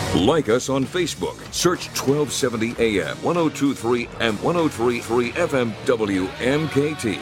Like us on Facebook. Search 1270 AM, 1023 and 1033 FM WMKT.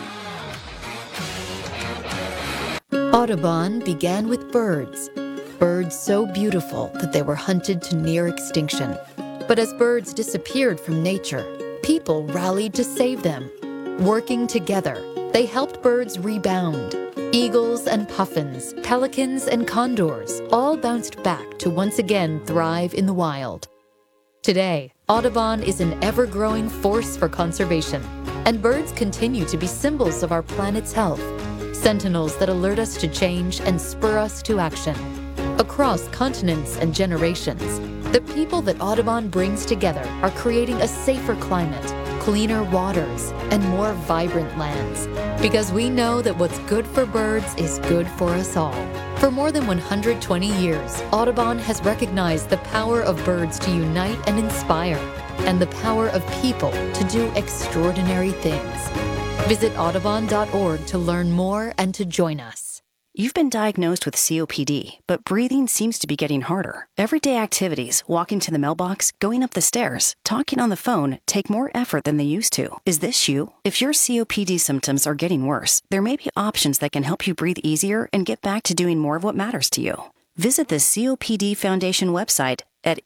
Audubon began with birds. Birds so beautiful that they were hunted to near extinction. But as birds disappeared from nature, people rallied to save them. Working together, they helped birds rebound. Eagles and puffins, pelicans and condors all bounced back to once again thrive in the wild. Today, Audubon is an ever-growing force for conservation, and birds continue to be symbols of our planet's health, sentinels that alert us to change and spur us to action. Across continents and generations, the people that Audubon brings together are creating a safer climate, cleaner waters, and more vibrant lands. Because we know that what's good for birds is good for us all. For more than 120 years, Audubon has recognized the power of birds to unite and inspire, and the power of people to do extraordinary things. Visit audubon.org to learn more and to join us. You've been diagnosed with COPD, but breathing seems to be getting harder. Everyday activities, walking to the mailbox, going up the stairs, talking on the phone, take more effort than they used to. Is this you? If your COPD symptoms are getting worse, there may be options that can help you breathe easier and get back to doing more of what matters to you. Visit the COPD Foundation website at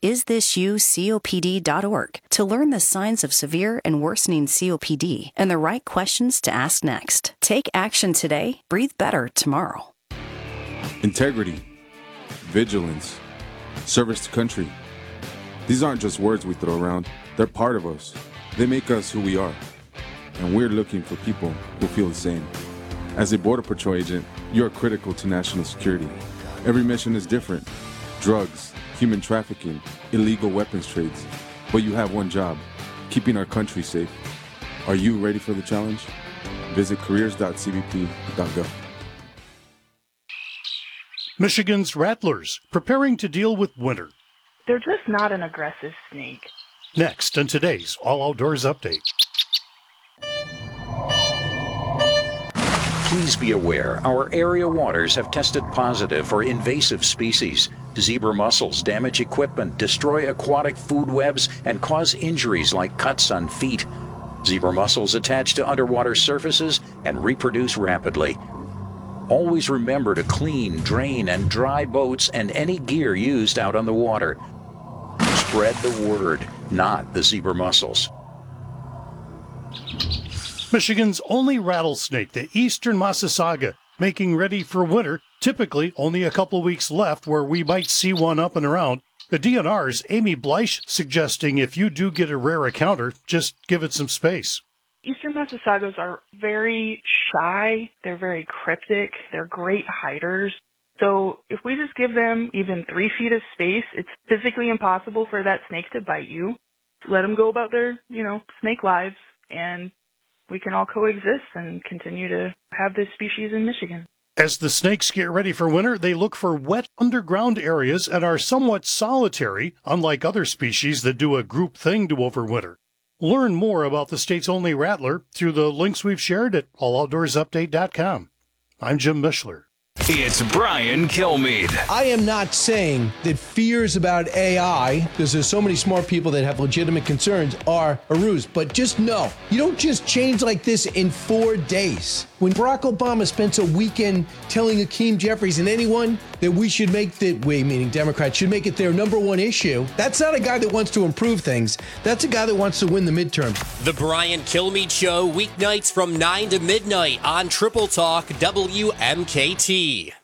isthisyoucopd.org to learn the signs of severe and worsening COPD and the right questions to ask next. Take action today, breathe better tomorrow. Integrity, vigilance, service to country. These aren't just words we throw around. They're part of us. They make us who we are. And we're looking for people who feel the same. As a Border Patrol agent, you are critical to national security. Every mission is different. Drugs, human trafficking, illegal weapons trades. But you have one job, keeping our country safe. Are you ready for the challenge? Visit careers.cbp.gov. Michigan's rattlers preparing to deal with winter. They're just not an aggressive snake. Next on today's All Outdoors Update. Please be aware, our area waters have tested positive for invasive species. Zebra mussels damage equipment, destroy aquatic food webs, and cause injuries like cuts on feet. Zebra mussels attach to underwater surfaces and reproduce rapidly. Always remember to clean, drain, and dry boats and any gear used out on the water. Spread the word, not the zebra mussels. Michigan's only rattlesnake, the eastern Massasauga, making ready for winter. Typically only a couple weeks left where we might see one up and around. The DNR's Amy Bleish suggesting if you do get a rare encounter, just give it some space. Eastern Massasaugas are very shy, they're very cryptic, they're great hiders. So if we just give them even 3 feet of space, it's physically impossible for that snake to bite you. Let them go about their, snake lives, and we can all coexist and continue to have this species in Michigan. As the snakes get ready for winter, they look for wet underground areas and are somewhat solitary, unlike other species that do a group thing to overwinter. Learn more about the state's only rattler through the links we've shared at alloutdoorsupdate.com. I'm Jim Mishler. It's Brian Kilmeade. I am not saying that fears about AI, because there's so many smart people that have legitimate concerns, are a ruse. But just know, you don't just change like this in 4 days. When Barack Obama spends a weekend telling Hakeem Jeffries and anyone that we should make meaning Democrats, should make it their #1 issue, that's not a guy that wants to improve things. That's a guy that wants to win the midterm. The Brian Kilmeade Show, weeknights from 9 to midnight on Triple Talk WMKT.